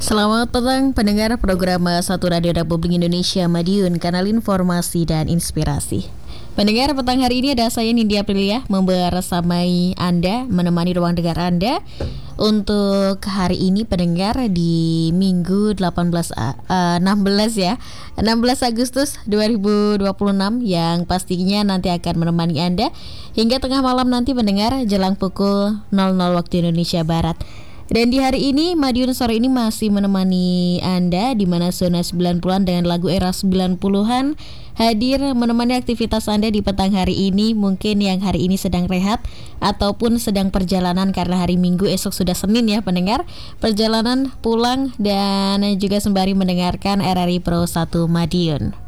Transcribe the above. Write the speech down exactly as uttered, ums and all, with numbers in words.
Selamat petang pendengar program Satu Radio Republik Indonesia Madiun, kanal informasi dan inspirasi. Pendengar, petang hari ini ada saya Nindya Aprilia membersamai Anda, menemani ruang dengar Anda untuk hari ini pendengar di Minggu delapan belas uh, enam belas ya enam belas Agustus dua ribu dua puluh enam, yang pastinya nanti akan menemani Anda hingga tengah malam nanti pendengar, jelang pukul nol nol waktu Indonesia Barat. Dan di hari ini Madiun sore ini masih menemani Anda di mana zona sembilan puluhan dengan lagu era sembilan puluhan hadir menemani aktivitas Anda di petang hari ini. Mungkin yang hari ini sedang rehat ataupun sedang perjalanan karena hari Minggu, esok sudah Senin ya pendengar. Perjalanan pulang dan juga sembari mendengarkan R R I Pro satu Madiun.